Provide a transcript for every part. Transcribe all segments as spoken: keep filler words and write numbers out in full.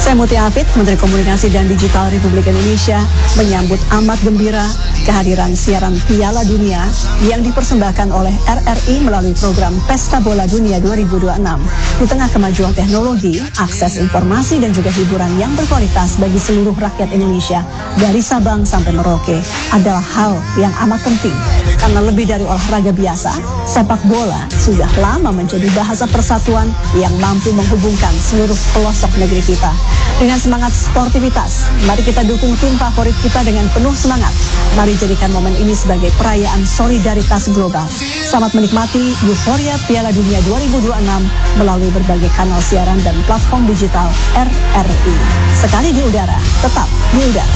Saya Mutia Afid, Menteri Komunikasi dan Digital Republik Indonesia, menyambut amat gembira kehadiran siaran Piala Dunia yang dipersembahkan oleh R R I melalui program Pesta Bola Dunia dua ribu dua puluh enam. Di tengah kemajuan teknologi, akses informasi dan juga hiburan yang berkualitas bagi seluruh rakyat Indonesia dari Sabang sampai Merauke adalah hal yang amat penting. Karena lebih dari olahraga biasa, sepak bola sudah lama menjadi bahasa persatuan yang mampu menghubungkan seluruh pelosok negeri kita. Dengan semangat sportivitas, mari kita dukung tim favorit kita dengan penuh semangat. Mari jadikan momen ini sebagai perayaan solidaritas global. Selamat menikmati euforia Piala Dunia dua ribu dua puluh enam melalui berbagai kanal siaran dan platform digital R R I. Sekali di udara, tetap di udara.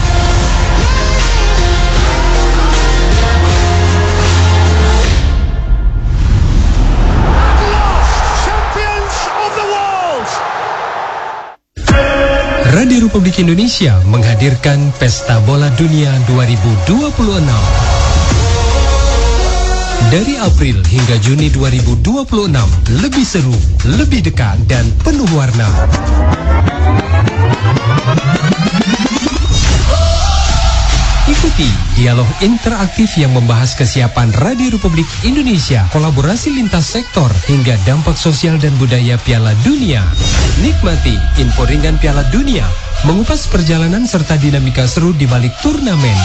Radio Republik Indonesia menghadirkan Pesta Bola Dunia dua ribu dua puluh enam. Dari April hingga Juni dua ribu dua puluh enam, lebih seru, lebih dekat, dan penuh warna. Ikuti dialog interaktif yang membahas kesiapan Radio Republik Indonesia, kolaborasi lintas sektor, hingga dampak sosial dan budaya Piala Dunia. Nikmati info ringan Piala Dunia, mengupas perjalanan serta dinamika seru di balik turnamen.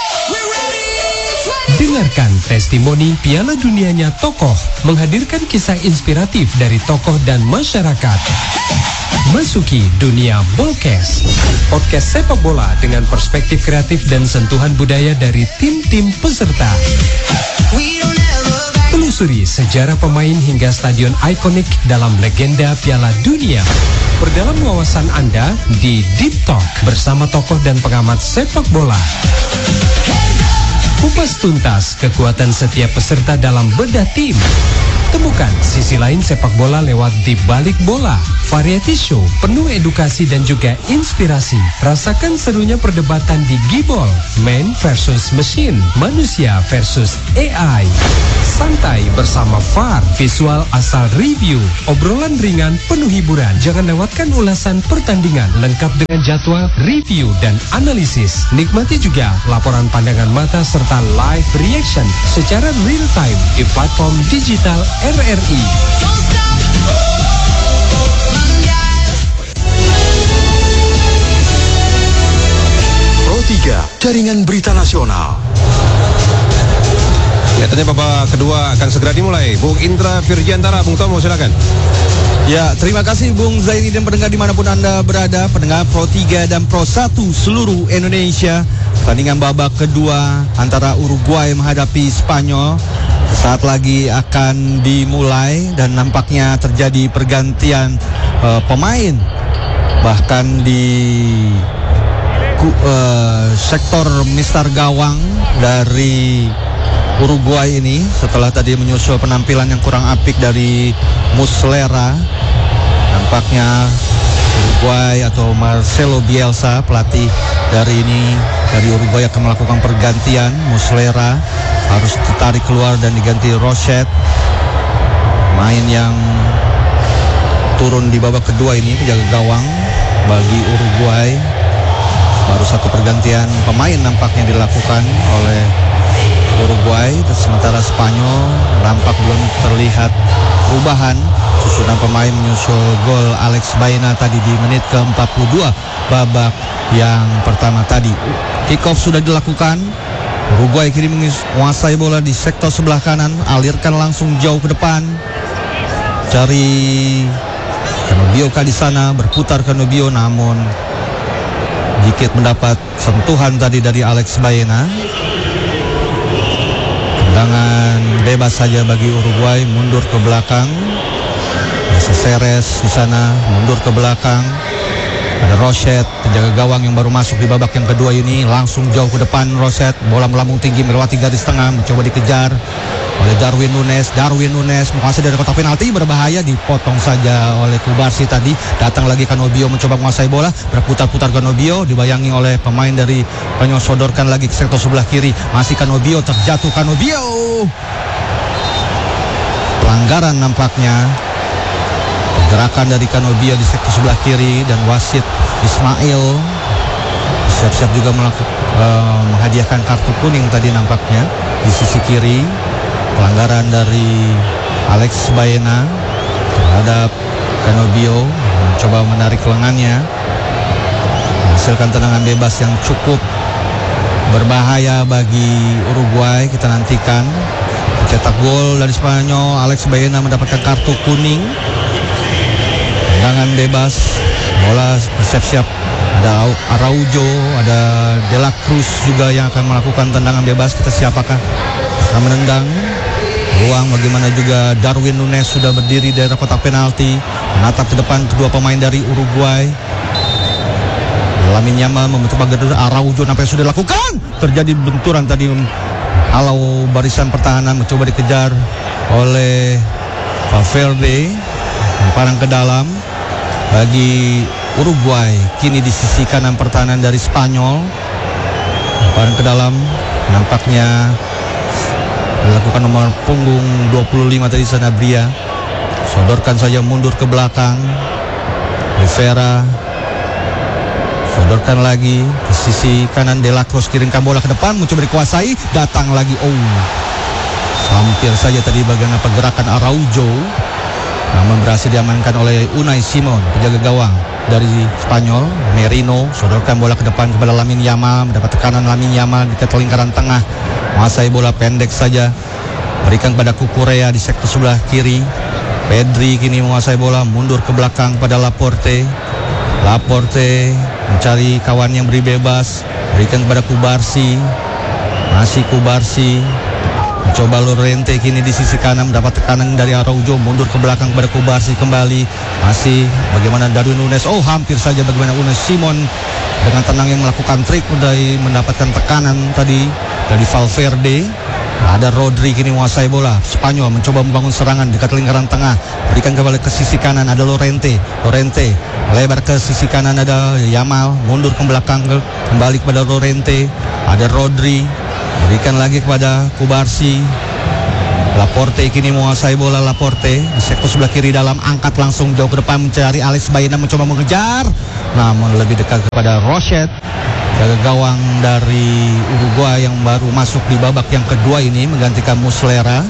Dengarkan testimoni Piala Dunianya tokoh, menghadirkan kisah inspiratif dari tokoh dan masyarakat. Masuki dunia Bolkes, podcast sepak bola dengan perspektif kreatif dan sentuhan budaya dari tim-tim peserta. Telusuri sejarah pemain hingga stadion ikonik dalam legenda Piala Dunia. Perdalam wawasan Anda di Deep Talk bersama tokoh dan pengamat sepak bola. Kupas tuntas kekuatan setiap peserta dalam bedah tim. Temukan sisi lain sepak bola lewat Di Balik Bola, variety show penuh edukasi dan juga inspirasi. Rasakan serunya perdebatan di Gibol, man versus machine, manusia versus A I. Santai bersama V A R, visual asal review, obrolan ringan penuh hiburan. Jangan lewatkan ulasan pertandingan lengkap dengan jadwal, review, dan analisis. Nikmati juga laporan pandangan mata serta live reaction secara real time di platform digital R R I. Pro tiga, Jaringan Berita Nasional. Kelihatannya babak kedua akan segera dimulai. Bung Indra Firjantara, Bung Tomo, silakan. Ya, terima kasih Bung Zaini dan pendengar dimanapun Anda berada, pendengar Pro tiga dan Pro satu seluruh Indonesia. Pertandingan babak kedua antara Uruguay menghadapi Spanyol saat lagi akan dimulai dan nampaknya terjadi pergantian uh, pemain bahkan di uh, sektor mister gawang dari Uruguay ini setelah tadi menyusul penampilan yang kurang apik dari Muslera. Nampaknya Uruguay atau Marcelo Bielsa, pelatih dari ini dari Uruguay, akan melakukan pergantian. Muslera harus ditarik keluar dan diganti Roset, main yang turun di babak kedua ini, penjaga gawang bagi Uruguay. Baru satu pergantian pemain nampaknya dilakukan oleh Uruguay, dan sementara Spanyol nampak belum terlihat perubahan. Susunan pemain menyusul gol Alex Baena tadi di menit ke empat puluh dua babak yang pertama tadi. Kick off sudah dilakukan. Uruguay kini menguasai bola di sektor sebelah kanan, alirkan langsung jauh ke depan. Cari Canobio di sana, berputar Canobio, namun Dikit mendapat sentuhan tadi dari Alex Baena. Tendangan bebas saja bagi Uruguay, mundur ke belakang. Seseres di sana, mundur ke belakang. Ada Roset, penjaga gawang yang baru masuk di babak yang kedua ini, langsung jauh ke depan. Roset, bola melambung tinggi melewati garis tengah, mencoba dikejar oleh Darwin Nunes. Darwin Nunes menguasai dari kotak penalti, berbahaya, dipotong saja oleh Kubarsi tadi. Datang lagi Canobio mencoba menguasai bola, berputar-putar Canobio, dibayangi oleh pemain dari Spanyol, sodorkan lagi ke sektor sebelah kiri. Masih Canobio, terjatuh Canobio. Pelanggaran nampaknya. Gerakan dari Canobio di sektor sebelah kiri, dan wasit Ismail siap-siap juga melakukan uh, menghadiahkan kartu kuning tadi nampaknya di sisi kiri. Pelanggaran dari Alex Baena terhadap Canobio, mencoba menarik lengannya, menghasilkan tendangan bebas yang cukup berbahaya bagi Uruguay. Kita nantikan cetak gol dari Spanyol. Alex Baena mendapatkan kartu kuning. Tendangan bebas, bola bersiap-siap. Ada Araujo, ada De La Cruz juga yang akan melakukan tendangan bebas. Kita siapakah akan menendang. Ruang bagaimana juga Darwin Nunes sudah berdiri di daerah kotak penalti, menatap ke depan kedua pemain dari Uruguay. Lamine Yamal membentuk pagar Araujo, apa yang sudah dilakukan? Terjadi benturan tadi, halau barisan pertahanan, mencoba dikejar oleh Valverde, memparang ke dalam bagi Uruguay. Kini di sisi kanan pertahanan dari Spanyol, memparang ke dalam, nampaknya dilakukan nomor punggung dua puluh lima tadi Sanabria. Sodorkan saja mundur ke belakang. Rivera sodorkan lagi ke sisi kanan. De La Cruz kirimkan bola ke depan, mencoba dikuasai, datang lagi. Oh, hampir saja tadi bagian pergerakan Araujo, namun berhasil diamankan oleh Unai Simon, penjaga gawang dari Spanyol. Merino sodorkan bola ke depan kepada Lamine Yamal, mendapat tekanan Lamine Yamal di lingkaran tengah, menguasai bola pendek saja, berikan kepada Cucurella di sektor sebelah kiri. Pedri kini menguasai bola, mundur ke belakang pada Laporte. Laporte mencari kawan yang beri bebas, berikan kepada Kubarsi. Masih Kubarsi, mencoba Llorente kini di sisi kanan, mendapat tekanan dari Araujo, mundur ke belakang kepada Kubarsi kembali. Masih bagaimana Darwin Nunes. Oh, hampir saja bagaimana Unai Simon dengan tenang yang melakukan trik, dari mendapatkan tekanan tadi dari Valverde. Ada Rodri kini menguasai bola. Spanyol mencoba membangun serangan dekat lingkaran tengah, berikan kembali ke sisi kanan, ada Llorente. Llorente lebar ke sisi kanan, ada Yamal, mundur ke belakang kembali kepada Llorente. Ada Rodri, berikan lagi kepada Kubarsi. Laporte kini menguasai bola. Laporte di sektor sebelah kiri dalam, angkat langsung jauh ke depan, mencari Alex Baena, mencoba mengejar, namun lebih dekat kepada Rochet, jaga gawang dari Uruguay yang baru masuk di babak yang kedua ini, menggantikan Muslera.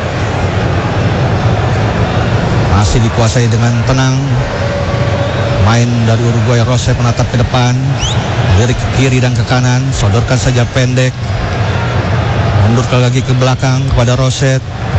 Masih dikuasai dengan tenang main dari Uruguay. Rochet menatap ke depan, lirik ke kiri dan ke kanan, sodorkan saja pendek, mundur lagi ke belakang kepada Rochet,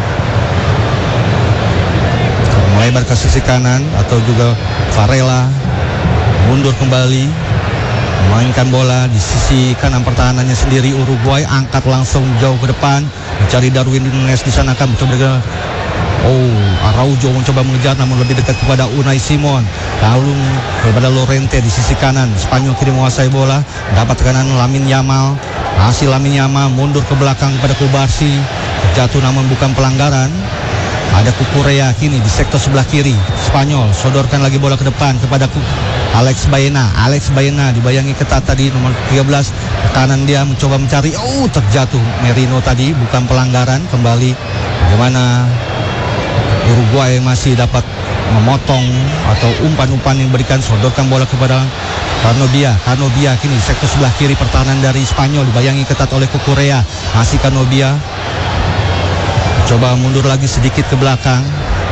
melebar ke sisi kanan, atau juga Varela mundur kembali, memainkan bola di sisi kanan pertahanannya sendiri. Uruguay angkat langsung jauh ke depan, mencari Darwin Nunes di sana, akan mencoba. Oh, Araujo mencoba mengejar, namun lebih dekat kepada Unai Simon. Lalu kepada Llorente di sisi kanan. Spanyol kini menguasai bola, dapat tekanan Lamine Yamal. Hasil Lamine Yamal mundur ke belakang kepada Kubarsi, jatuh namun bukan pelanggaran. Ada Cucurella kini di sektor sebelah kiri. Spanyol sodorkan lagi bola ke depan kepada Alex Baena. Alex Baena dibayangi ketat tadi, nomor tiga belas. Kanan dia mencoba mencari. Oh, terjatuh Merino tadi, bukan pelanggaran. Kembali bagaimana Uruguay masih dapat memotong atau umpan-umpan yang diberikan. Sodorkan bola kepada Canobia. Canobia kini sektor sebelah kiri pertahanan dari Spanyol, dibayangi ketat oleh Cucurella. Masih Canobia, coba mundur lagi sedikit ke belakang.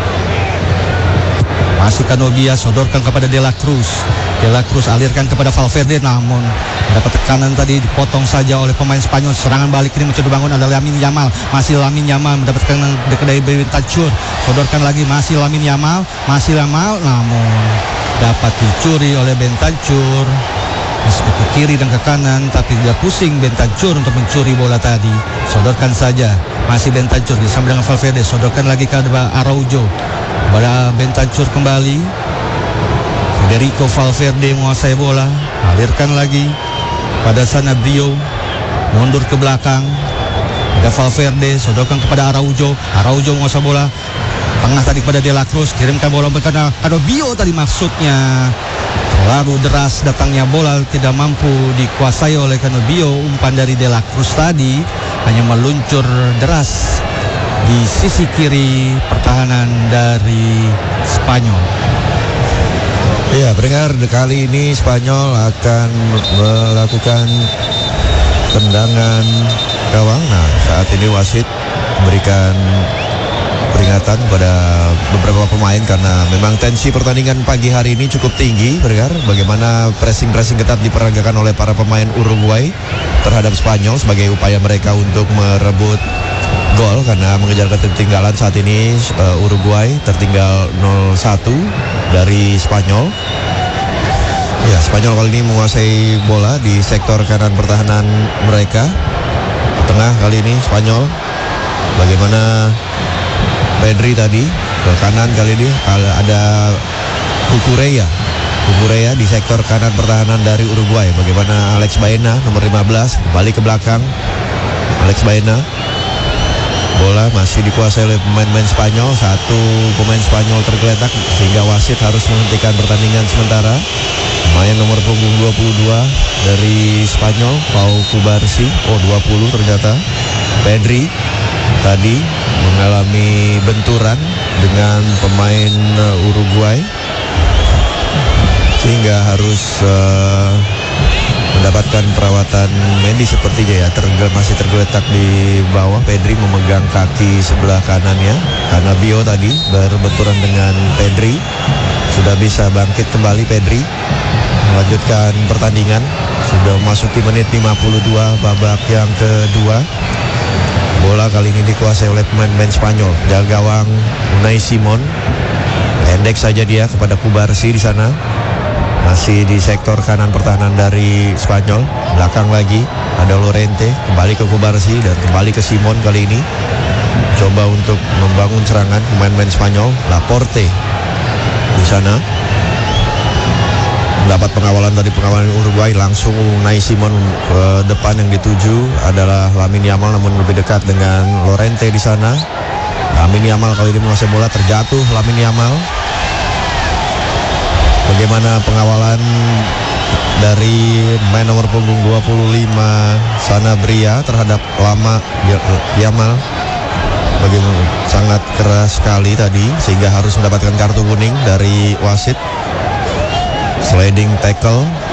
Masih Canobia, sodorkan kepada De La Cruz. De La Cruz alirkan kepada Valverde, namun dapat tekanan tadi, dipotong saja oleh pemain Spanyol. Serangan balik ini mencoba bangun ada Lamine Yamal. Masih Lamine Yamal mendapatkan dari Bentancur. Sodorkan lagi, masih Lamine Yamal. Masih Yamal, namun dapat dicuri oleh Bentancur. Meski ke kiri dan ke kanan, tapi dia pusing Bentancur untuk mencuri bola tadi. Sodorkan saja, masih Bentancur bersama dengan Valverde. Sodorkan lagi ke Araujo. Pada Bentancur kembali, Federico Valverde menguasai bola, alirkan lagi pada Sanabria, mundur ke belakang. Ada Valverde, sodorkan kepada Araujo. Araujo menguasai bola tengah tadi kepada De La Cruz, kirimkan bola kepada Canobio tadi, maksudnya terlalu deras datangnya bola, tidak mampu dikuasai oleh Canobio. Umpan dari De La Cruz tadi hanya meluncur deras di sisi kiri pertahanan dari Spanyol. Ya, pendengar, kali ini Spanyol akan melakukan tendangan gawang. Nah, saat ini wasit memberikan peringatan pada beberapa pemain karena memang tensi pertandingan pagi hari ini cukup tinggi, pendengar. Bagaimana pressing-pressing ketat diperagakan oleh para pemain Uruguay terhadap Spanyol sebagai upaya mereka untuk merebut gol karena mengejar ketertinggalan saat ini. uh, Uruguay tertinggal nol satu dari Spanyol. Ya, Spanyol kali ini menguasai bola di sektor kanan pertahanan mereka. Tengah kali ini Spanyol. Bagaimana Pedri tadi ke kanan kali ini ada Cucurella. Cucurella di sektor kanan pertahanan dari Uruguay. Bagaimana Alex Baena nomor lima belas kembali ke belakang. Alex Baena. Bola masih dikuasai oleh pemain-pemain Spanyol. Satu pemain Spanyol tergeletak sehingga wasit harus menghentikan pertandingan sementara. Pemain nomor punggung dua puluh dua dari Spanyol, Pau Cubarsí. Oh, dua puluh ternyata. Pedri tadi mengalami benturan dengan pemain Uruguay sehingga harus uh, mendapatkan perawatan medis sepertinya ya. Tergel, masih tergeletak di bawah. Pedri memegang kaki sebelah kanannya karena Bio tadi berbenturan dengan Pedri. Sudah bisa bangkit kembali Pedri melanjutkan pertandingan. Sudah memasuki menit lima puluh dua babak yang kedua. Bola kali ini dikuasai oleh pemain-pemain Spanyol. Jaga gawang Unai Simon. Pendek saja dia kepada Cubarsí di sana. Masih di sektor kanan pertahanan dari Spanyol. Belakang lagi ada Llorente, kembali ke Cubarsí dan kembali ke Simon kali ini. Coba untuk membangun serangan pemain-pemain Spanyol. Laporte di sana. Dapat pengawalan dari pengawalan Uruguay, langsung Unai Simon ke depan. Yang dituju adalah Lamine Yamal namun lebih dekat dengan Llorente di sana. Lamine Yamal kali ini menguasai bola, terjatuh Lamine Yamal. Bagaimana pengawalan dari main nomor punggung dua puluh lima Sanabria terhadap Lama Yamal. Bagaimana sangat keras sekali tadi sehingga harus mendapatkan kartu kuning dari wasit. Sliding tackle